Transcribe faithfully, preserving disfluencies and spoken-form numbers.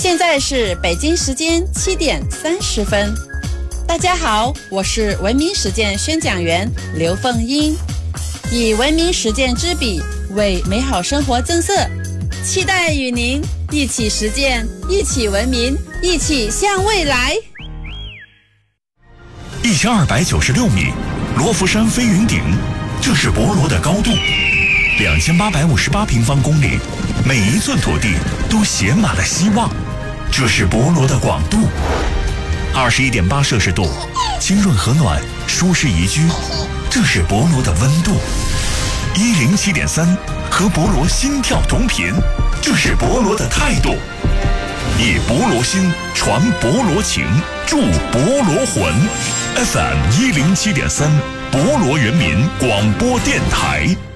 现在是北京时间七点三十分。大家好，我是文明实践宣讲员刘凤英，以文明实践之笔为美好生活增色，期待与您一起实践，一起文明，一起向未来。 一千二百九十六米，罗浮山飞云顶，这是博罗的高度。两千八百五十八平方公里，每一寸土地都写满了希望，这是博罗的广度。二十一点八摄氏度，清润和暖，舒适宜居，这是博罗的温度。一零七点三，和博罗心跳同频，这是博罗的态度。以博罗心传博罗情，助博罗魂。F M 一零七点三，博罗人民广播电台。